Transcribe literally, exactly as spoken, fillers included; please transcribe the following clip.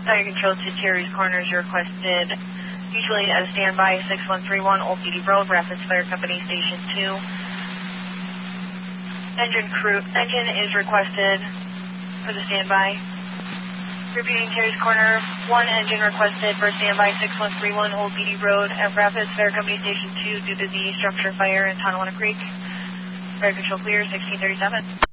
Fire Control to Terry's Corners, you're requested usually at a standby six one three one Old Beatty Road, Rapids Fire Company Station two. Engine crew, engine is requested for the standby. Repeating Terry's Corner, one engine requested for standby six one three one Old Beatty Road at Rapids Fire Company Station two due to the structure fire in Tonawanda Creek. Fire Control clear, sixteen thirty-seven.